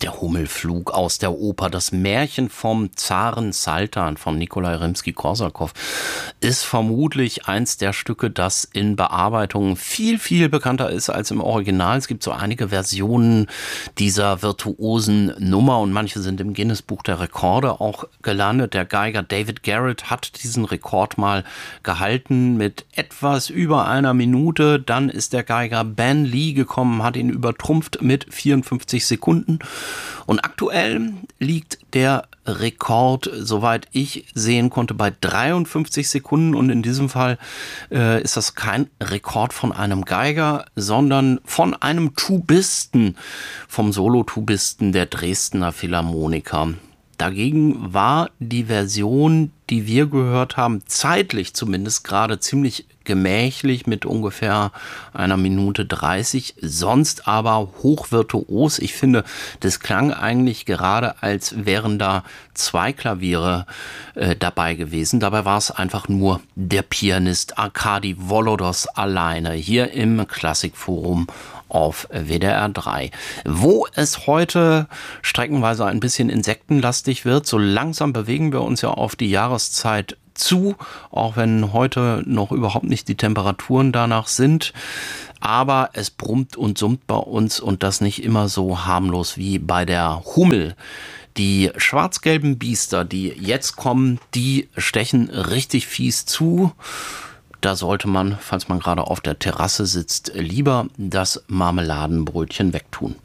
Der Hummelflug aus der Oper, das Märchen vom Zaren Sultan von Nikolai Rimski-Korsakow, ist vermutlich eins der Stücke, das in Bearbeitung viel, viel bekannter ist als im Original. Es gibt so einige Versionen dieser virtuosen Nummer und manche sind im Guinness-Buch der Rekorde auch gelandet. Der Geiger David Garrett hat diesen Rekord mal gehalten mit etwas über einer Minute. Dann ist der Geiger Ben Lee gekommen, hat ihn übertrumpft mit 54 Sekunden. Und aktuell liegt der Rekord, soweit ich sehen konnte, bei 53 Sekunden. Und in diesem Fall ist das kein Rekord von einem Geiger, sondern von einem Tubisten, vom Solotubisten der Dresdner Philharmoniker. Dagegen war die Version, die wir gehört haben, zeitlich zumindest gerade ziemlich gemächlich mit ungefähr einer Minute 30, sonst aber hochvirtuos. Ich finde, das klang eigentlich gerade, als wären da zwei Klaviere dabei gewesen. Dabei war es einfach nur der Pianist Arkadi Volodos alleine hier im Klassikforum auf WDR 3. Wo es heute streckenweise ein bisschen insektenlastig wird, so langsam bewegen wir uns ja auf die Jahreszeit zu, auch wenn heute noch überhaupt nicht die Temperaturen danach sind. Aber es brummt und summt bei uns und das nicht immer so harmlos wie bei der Hummel. Die schwarz-gelben Biester, die jetzt kommen, die stechen richtig fies zu. Da sollte man, falls man gerade auf der Terrasse sitzt, lieber das Marmeladenbrötchen wegtun.